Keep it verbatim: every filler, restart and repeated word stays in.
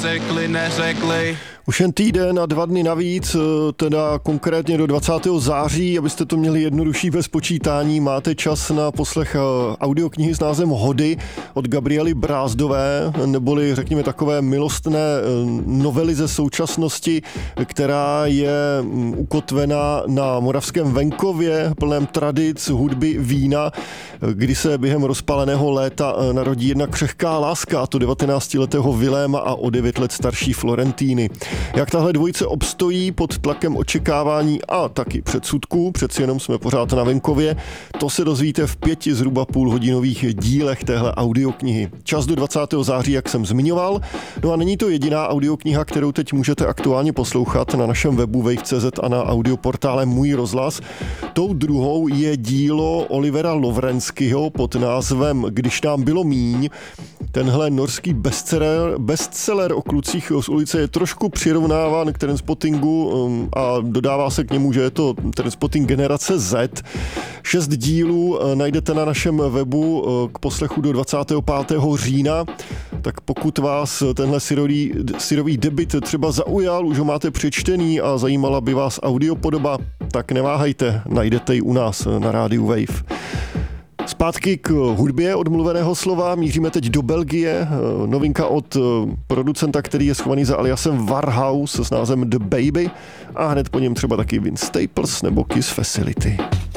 neřekli, neřekli. Už jen týden a dva dny navíc, teda konkrétně do dvacátého září, abyste to měli jednodušší ve spočítání, máte čas na poslech audioknihy s názvem Hody od Gabriely Brázdové, neboli řekněme takové milostné novely ze současnosti, která je ukotvená na moravském venkově, plném tradic, hudby, vína, kdy se během rozpáleného léta narodí jedna křehká láska, a to devatenáctiletého Viléma a o devět let starší Florentíny. Jak tahle dvojice obstojí pod tlakem očekávání a taky předsudků, přeci jenom jsme pořád na venkově, to se dozvíte v pěti zhruba půlhodinových dílech téhle audioknihy. Čas do dvacátého září, jak jsem zmiňoval, no a není to jediná audiokniha, kterou teď můžete aktuálně poslouchat na našem webu wave tečka cé zet a na audioportále Můj rozhlas. Tou druhou je dílo Olivera Lovrenského pod názvem Když nám bylo míň. Tenhle norský bestseller, bestseller o klucích z ulice je trošku přirovnáván k Trainspottingu a dodává se k němu, že je to Trainspotting generace Z. Šest dílů najdete na našem webu k poslechu do dvacátého pátého října, tak pokud vás tenhle syrový, syrový debut třeba zaujal, už ho máte přečtený a zajímala by vás audiopodoba, tak neváhejte, najdete ji u nás na rádiu Wave. Zpátky k hudbě od mluveného slova, míříme teď do Belgie, novinka od producenta, který je schovaný za aliasem Warhouse s názvem The Baby a hned po něm třeba taky Vince Staples nebo Kiss Facility.